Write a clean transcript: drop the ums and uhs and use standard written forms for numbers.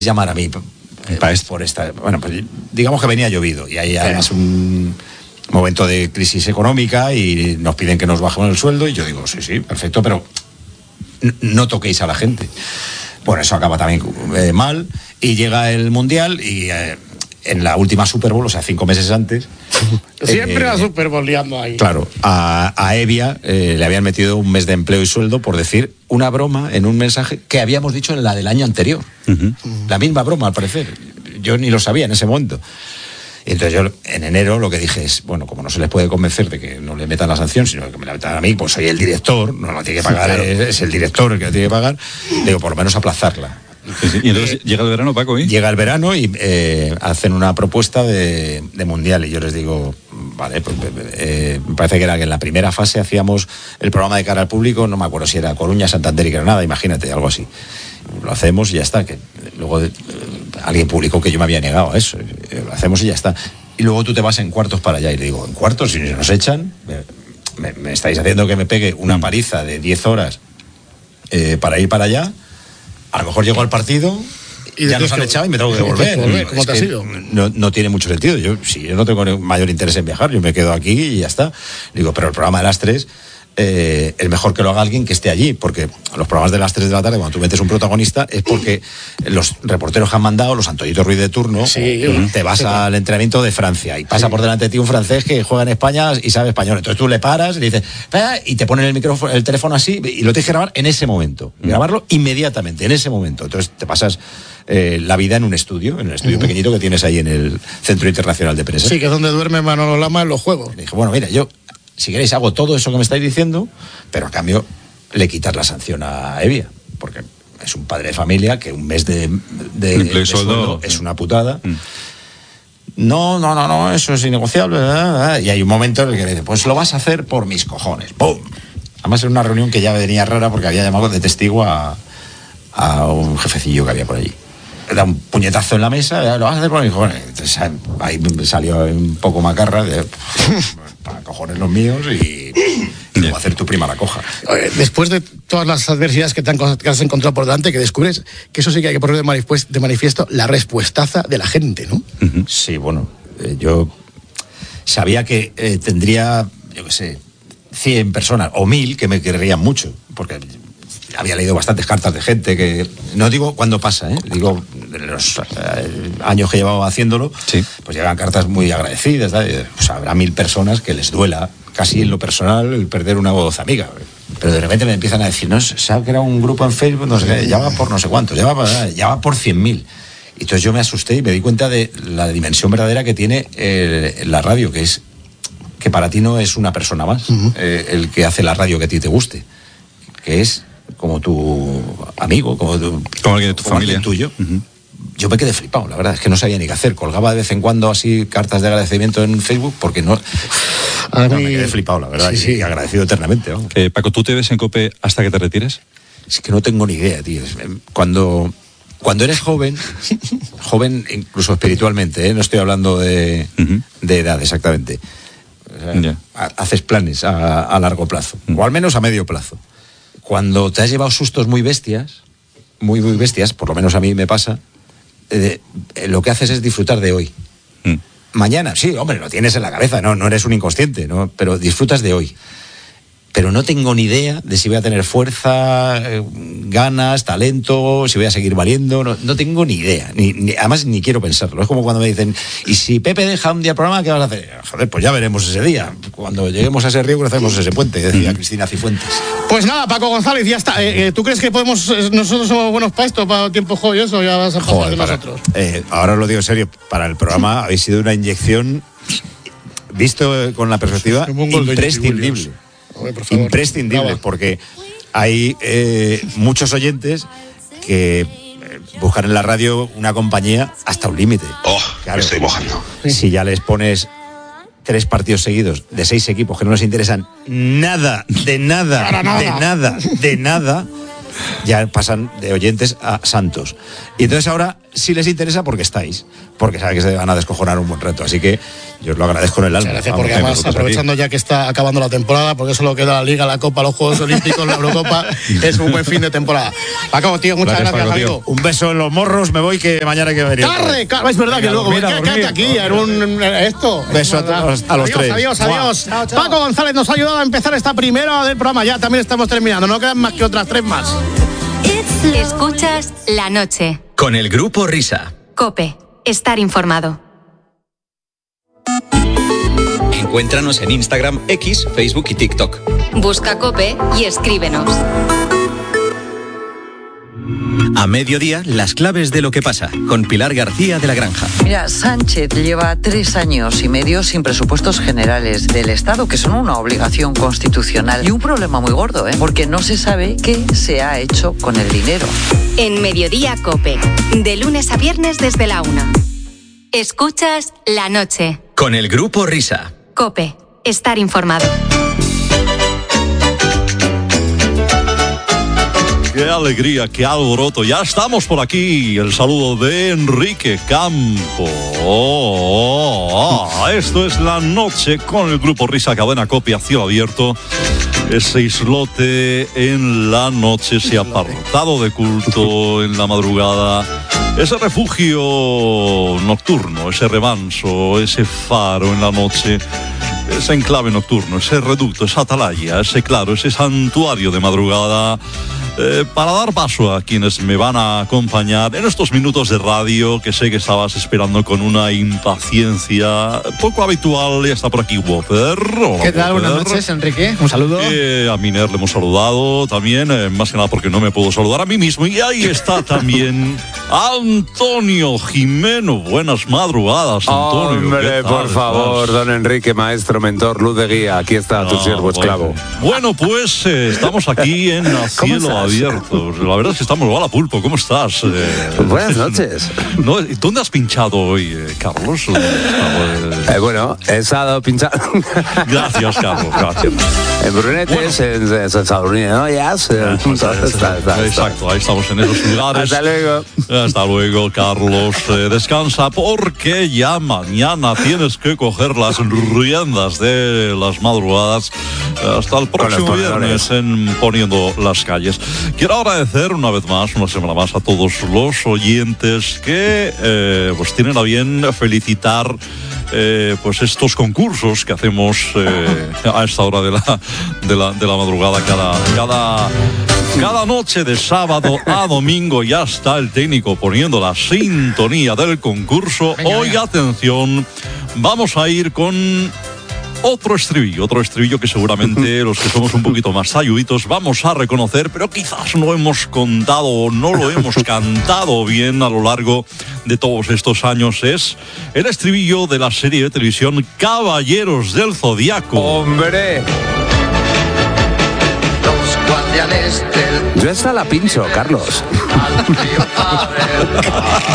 llamar a mí por esta... Bueno, pues digamos que venía llovido y hay además un momento de crisis económica y nos piden que nos bajemos el sueldo y yo digo, sí, perfecto, pero no toquéis a la gente. Bueno, eso acaba también mal y llega el Mundial y en la última Super Bowl, o sea, 5 meses antes... Siempre la Super Bowl liando ahí. Claro, a Evia le habían metido un mes de empleo y sueldo por decir una broma en un mensaje que habíamos dicho en la del año anterior. La misma broma, al parecer. Yo ni lo sabía en ese momento. Y entonces yo en enero lo que dije es, bueno, como no se les puede convencer de que no le metan la sanción, sino que me la metan a mí, pues soy el director, no lo tiene que pagar, claro. Es el director el que lo tiene que pagar, digo, por lo menos aplazarla. Sí. Y entonces llega el verano, Paco, ¿eh? Llega el verano y hacen una propuesta de Mundial y yo les digo, vale, pues me parece que era que en la primera fase hacíamos el programa de cara al público, no me acuerdo si era Coruña, Santander y Granada, imagínate, algo así. Lo hacemos y ya está, que luego alguien publicó que yo me había negado a eso, lo hacemos y ya está. Y luego tú te vas en cuartos para allá y le digo, ¿en cuartos? Si nos echan, me estáis haciendo que me pegue una paliza de 10 horas para ir para allá. A lo mejor llego al partido, y ya nos han echado y me tengo que devolver. ¿Cómo te ha sido? No tiene mucho sentido. Yo no tengo mayor interés en viajar, yo me quedo aquí y ya está. Digo, pero el programa de las 3, es mejor que lo haga alguien que esté allí, porque los programas de las 3 de la tarde, cuando tú metes un protagonista, es porque los reporteros que han mandado, los Antoñito Ruiz de turno, te vas al entrenamiento de Francia y pasa por delante de ti un francés que juega en España y sabe español. Entonces tú le paras y le dices, y te ponen el teléfono así y lo tienes que grabar en ese momento. Grabarlo inmediatamente, en ese momento. Entonces te pasas la vida en un estudio, pequeñito que tienes ahí en el Centro Internacional de Prensa. Sí, que es donde duerme Manolo Lama en los juegos. Le dije, bueno, mira, yo, si queréis, hago todo eso que me estáis diciendo, pero a cambio le quitas la sanción a Evia, porque es un padre de familia que un mes de sueldo es una putada. No, eso es innegociable, ¿verdad? Y hay un momento en el que le dice, pues lo vas a hacer por mis cojones. ¡Pum! Además era una reunión que ya venía rara porque había llamado de testigo a un jefecillo que había por allí. Le da un puñetazo en la mesa, lo vas a hacer por mis cojones. Entonces ahí me salió un poco macarra de para cojones los míos y luego hacer tu prima la coja. Después de todas las adversidades que has encontrado por delante, que descubres que eso sí que hay que poner de manifiesto la respuestaza de la gente, ¿no? Sí, bueno, yo sabía que tendría, yo qué sé, 100 personas o 1000 que me querrían mucho, porque había leído bastantes cartas de gente que, no digo cuándo pasa, digo en los años que llevaba haciéndolo, pues llegan cartas muy agradecidas, pues habrá 1000 personas que les duela casi en lo personal el perder una voz amiga, pero de repente me empiezan a decir, no, se ha creado un grupo en Facebook, no sé qué, ya va por no sé cuántos, ya va por 100.000. Y entonces yo me asusté y me di cuenta de la dimensión verdadera que tiene la radio, que es que para ti no es una persona más el que hace la radio que a ti te guste, que es como tu amigo, como alguien de tu familia, alguien tuyo. Yo me quedé flipado, la verdad, es que no sabía ni qué hacer. Colgaba de vez en cuando así cartas de agradecimiento en Facebook porque no me quedé flipado, la verdad, y agradecido eternamente. Paco, ¿tú te ves en COPE hasta que te retires? Es que no tengo ni idea, tío. Cuando eres joven incluso espiritualmente, no estoy hablando de edad exactamente, haces planes a largo plazo, o al menos a medio plazo. Cuando te has llevado sustos muy bestias, muy bestias, por lo menos a mí me pasa, lo que haces es disfrutar de hoy. Mañana, sí, hombre, lo tienes en la cabeza, no eres un inconsciente, ¿no? Pero disfrutas de hoy. Pero no tengo ni idea de si voy a tener fuerza, ganas, talento, si voy a seguir valiendo, no tengo ni idea, además ni quiero pensarlo. Es como cuando me dicen, ¿y si Pepe deja un día el programa, qué vas a hacer? Joder, pues ya veremos ese día, cuando lleguemos a ese río cruzaremos ese puente, decía Cristina Cifuentes. Pues nada, Paco González, ya está. ¿Tú crees que nosotros somos buenos para esto, para tiempo joyos, o ya vas a pasar de nosotros? Ahora os lo digo en serio, para el programa habéis sido una inyección, visto con la perspectiva, imprescindible. Imprescindible, porque hay muchos oyentes que buscan en la radio una compañía hasta un límite. Claro, me estoy mojando. Si ya les pones 3 partidos seguidos de 6 equipos que no les interesan nada, ya pasan de oyentes a santos. Y entonces ahora si les interesa, porque estáis, porque saben que se van a descojonar un buen rato. Así que yo os lo agradezco en el alma. Gracias, porque además, aprovechando ya que está acabando la temporada, porque solo queda la Liga, la Copa, los Juegos Olímpicos, la Eurocopa, es un buen fin de temporada. Paco, tío, muchas gracias, Paco, amigo. Tío. Un beso en los morros, me voy, que mañana hay que venir. ¡Carre! Es verdad que luego quédate aquí en un esto. Beso a los tres. Adiós. Chao. Paco González nos ha ayudado a empezar esta primera del programa. Ya también estamos terminando, no quedan más que otras 3 más. Escuchas La Noche con el Grupo Risa. COPE. Estar informado. Encuéntranos en Instagram, X, Facebook y TikTok. Busca COPE y escríbenos. A mediodía, las claves de lo que pasa, con Pilar García de la Granja. Mira, Sánchez lleva 3 años y medio sin presupuestos generales del Estado, que son una obligación constitucional. Y un problema muy gordo, porque no se sabe qué se ha hecho con el dinero. En Mediodía COPE, de lunes a viernes desde la 1. Escuchas La Noche. Con el Grupo Risa. COPE. Estar informado. ¡Qué alegría, qué alboroto! Ya estamos por aquí. El saludo de Enrique Campo. Esto es La Noche con el Grupo Risa, cadena COPE a cielo abierto. Ese islote en la noche, ese apartado de culto en la madrugada, ese refugio nocturno, ese remanso, ese faro en la noche, ese enclave nocturno, ese reducto, esa atalaya, ese claro, ese santuario de madrugada. Para dar paso a quienes me van a acompañar en estos minutos de radio que sé que estabas esperando con una impaciencia poco habitual. Ya está por aquí Whopper. ¿Qué tal? Buenas noches, Enrique. Un saludo. A Miner le hemos saludado también, más que nada porque no me puedo saludar a mí mismo. Y ahí está también Antonio Jimeno. Buenas madrugadas, Antonio. Hombre, por favor, don Enrique, maestro, mentor, luz de guía. Aquí está tu siervo esclavo. Bueno, pues estamos aquí en Cielo Abierto. La verdad es que estamos igual a pulpo. ¿Cómo estás? Buenas noches. ¿Dónde has pinchado hoy, Carlos? Bueno, he estado pinchando. Gracias, Carlos. Gracias. En Brunetes, en Estados Unidos, ¿no? Exacto, ahí estamos en esos lugares. Hasta luego. Hasta luego, Carlos. Descansa porque ya mañana tienes que coger las riendas de las madrugadas hasta el próximo viernes en Poniendo las Calles. Quiero agradecer una vez más, una semana más, a todos los oyentes que pues tienen a bien felicitar pues estos concursos que hacemos a esta hora de la madrugada cada noche de sábado a domingo. Ya está el técnico poniendo la sintonía del concurso. Hoy, atención, vamos a ir con otro estribillo que seguramente los que somos un poquito más talluditos vamos a reconocer, pero quizás no hemos contado o no lo hemos cantado bien a lo largo de todos estos años. Es el estribillo de la serie de televisión Caballeros del Zodiaco. ¡Hombre! Yo esta la pincho, Carlos.